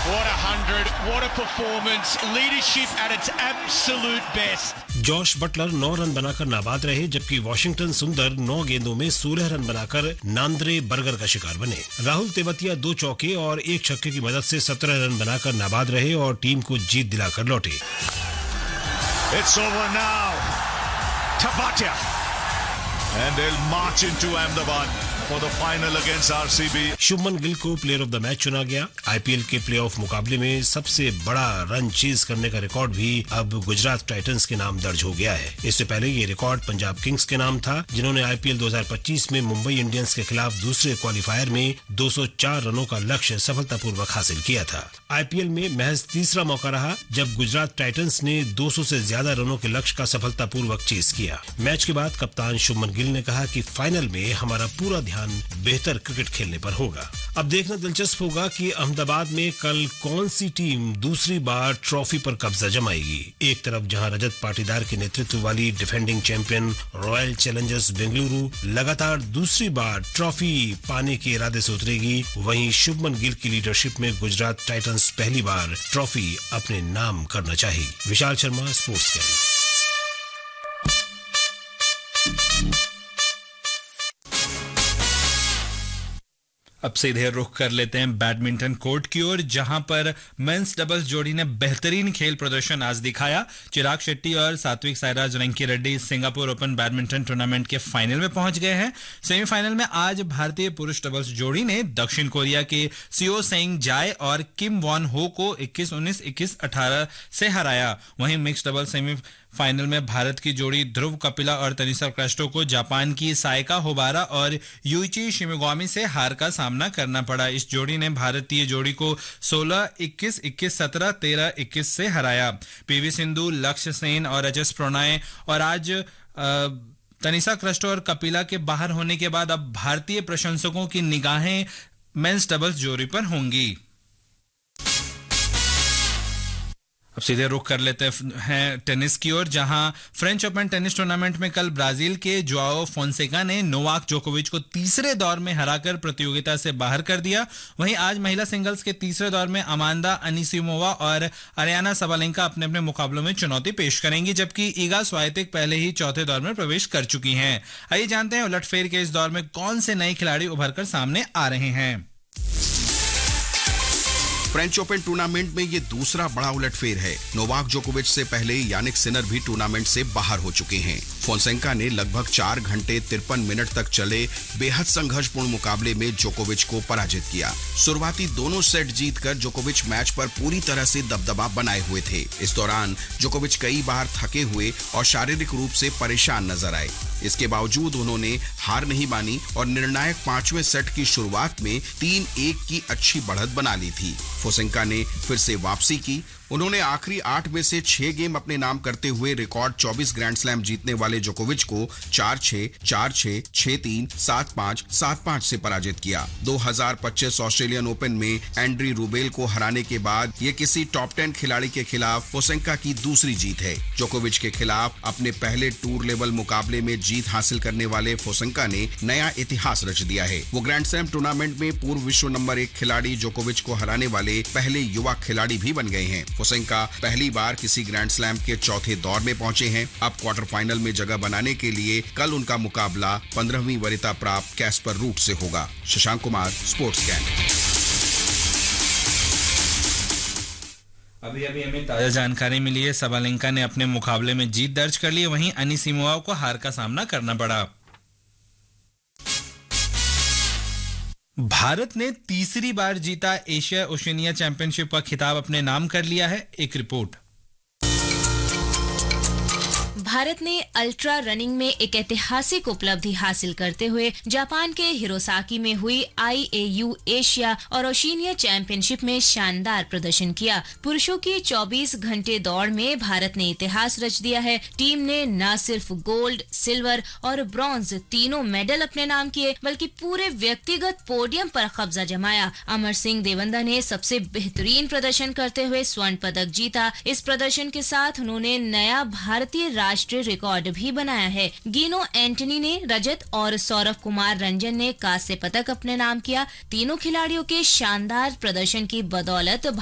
What a 100, what a performance, leadership at its absolute best. Josh Buttler 9 run बनाकर नाबाद रहे, जबकि Washington सुंदर 9 गेंदों में 16 रन बनाकर नांद्रे बर्गर का शिकार बने। राहुल तेवतिया 2 चौके और 1 छक्के की मदद से 17 रन बनाकर नाबाद रहे और टीम को जीत दिलाकर लौटे। It's over now. Tewatia. And they'll march into Ahmedabad for the final against RCB. Shubman Gill को प्लेयर ऑफ द मैच चुना गया। आईपीएल के प्लेऑफ मुकाबले में सबसे बड़ा रन चेज करने का रिकॉर्ड भी अब गुजरात टाइटंस के नाम दर्ज हो गया है। इससे पहले ये रिकॉर्ड पंजाब किंग्स के नाम था, जिन्होंने आईपीएल 2025 में मुंबई इंडियंस के खिलाफ दूसरे क्वालिफायर में 204 रनों का लक्ष्य सफलतापूर्वक हासिल किया था। आईपीएल में महज तीसरा मौका रहा जब गुजरात टाइटंस ने 200 से ज्यादा रनों के लक्ष्य का सफलतापूर्वक चेज किया। मैच के बाद कप्तान शुभमन गिल ने कहा कि फाइनल में हमारा पूरा ध्यान बेहतर क्रिकेट खेलने पर होगा। अब देखना दिलचस्प होगा कि अहमदाबाद में कल कौन सी टीम दूसरी बार ट्रॉफी पर कब्जा जमाएगी। एक तरफ जहां रजत पाटीदार के नेतृत्व वाली defending champion royal Challengers Bengaluru लगातार दूसरी बार ट्रॉफी पाने के इरादे से उतरेगी, वहीं शुभमन गिल की लीडरशिप में गुजरात टाइटंस पहली बार ट्रॉफी अपने नाम करना चाहेगी। Vishal Sharma, sports can. अब सीधे रुख कर लेते हैं बैडमिंटन कोर्ट की ओर, जहां पर मेंस डबल्स जोड़ी ने बेहतरीन खेल प्रदर्शन आज दिखाया। चिराग शेट्टी और Satwik Sairaj रंकी Reddy Singapore open badminton tournament के फाइनल में पहुंच गए हैं। सेमीफाइनल में आज भारतीय पुरुष डबल्स जोड़ी ने दक्षिण कोरिया के सियो सेंग जाय और किम वॉन हो को 21-19, 21-18 से हराया। वहीं मिक्स डबल्स सेमीफाइनल में भारत की जोड़ी ध्रुव कपिला और तनिषा क्रेस्टो को जापान की सायका होबारा और यूइची शिमिगामी से हार का सामना करना पड़ा। इस जोड़ी ने भारतीय जोड़ी को 16-21, 21-17, 13-21 से हराया। पीवी सिंधु, लक्ष्य सेन और एच एस प्रणय और आज तनिषा क्रेस्टो और कपिला के बाहर होने के बाद अब भारतीय प्रशंसकों की निगाहें मेंस डबल्स जोड़ी पर होंगी। अब सीधे रुख कर लेते हैं टेनिस की ओर, जहां फ्रेंच ओपन टेनिस टूर्नामेंट में कल ब्राजील के जोआओ फोंसेका ने नोवाक जोकोविच को तीसरे दौर में हराकर प्रतियोगिता से बाहर कर दिया। वहीं आज महिला सिंगल्स के तीसरे दौर में अमांदा अनिसिमोवा और अरियाना सबालेंका अपने अपने मुकाबलों में चुनौती पेश करेंगी, जबकि ईगा स्वातिक पहले ही चौथे दौर में प्रवेश कर चुकी हैं। आइए जानते हैं उलटफेर के इस दौर में कौन से नए खिलाड़ी उभरकर सामने आ रहे हैं। फ्रेंच ओपन टूर्नामेंट में ये दूसरा बड़ा उलटफेर है। नोवाक जोकोविच से पहले यानिक सिनर भी टूर्नामेंट से बाहर हो चुके हैं। फोंसेका ने लगभग 4 घंटे 53 मिनट तक चले बेहद संघर्षपूर्ण मुकाबले में जोकोविच को पराजित किया। शुरुआती दोनों सेट जीतकर जोकोविच मैच पर पूरी तरह से दबदबा बनाए हुए थे। इस दौरान जोकोविच कई बार थके हुए और शारीरिक रूप से परेशान नजर आए। इसके बावजूद उन्होंने हार नहीं मानी और निर्णायक 5वें सेट की शुरुआत में 3-1 की अच्छी बढ़त बना ली थी। फोंसेका ने फिर से वापसी की। उन्होंने आखिरी 8 में से 6 गेम अपने नाम करते हुए रिकॉर्ड 24 ग्रैंड स्लैम जीतने वाले जोकोविच को 4-6, 4-6, 6-3, 7-5, 7-5 से पराजित किया। 2025 ऑस्ट्रेलियन ओपन में एंड्री रूबेल को हराने के बाद ये किसी टॉप 10 खिलाड़ी के खिलाफ फोंसेका की दूसरी जीत है। जोकोविच के खिलाफ अपने पहले टूर लेवल मुकाबले में जीत हासिल करने वाले फोंसेका ने नया इतिहास रच दिया है। वो ग्रैंड स्लैम टूर्नामेंट में पूर्व विश्व नंबर 1 खिलाड़ी जोकोविच को हराने वाले पहले युवा खिलाड़ी भी बन गए हैं। फोंसेका पहली बार किसी ग्रैंड स्लैम के चौथे दौर में पहुंचे हैं। अब क्वार्टर फाइनल में जगह बनाने के लिए कल उनका मुकाबला 15वीं वरीयता प्राप्त कैस्पर रूट से होगा। Shashank Kumar, sports can. अभी हमें ताजा जानकारी मिली है, सबालेंका ने अपने मुकाबले में जीत दर्ज कर ली, वहीं अनिसिमोवा को हार का सामना करना पड़ा। भारत ने तीसरी बार जीता एशिया ओशिनिया चैंपियनशिप का खिताब अपने नाम कर लिया है। एक रिपोर्ट। भारत ने अल्ट्रा रनिंग में एक ऐतिहासिक उपलब्धि हासिल करते हुए जापान के हिरोसाकी में हुई IAU एशिया और ओशिनिया चैंपियनशिप में शानदार प्रदर्शन किया। पुरुषों की 24 घंटे दौड़ में भारत ने इतिहास रच दिया है। टीम ने न सिर्फ गोल्ड, सिल्वर और ब्रॉन्ज तीनों मेडल अपने नाम किए, बल्कि पूरे व्यक्तिगत पोडियम पर कब्जा जमाया। अमर सिंह देवंदा ने सबसे बेहतरीन प्रदर्शन करते हुए स्वर्ण पदक जीता। इस प्रदर्शन के साथ उन्होंने नया भारतीय राष्ट्रीय रिकॉर्ड भी बनाया है। गिनो एंटनी ने रजत और सौरभ कुमार रंजन ने कांस्य पदक अपने नाम किया। तीनों खिलाड़ियों के शानदार प्रदर्शन की बदौलत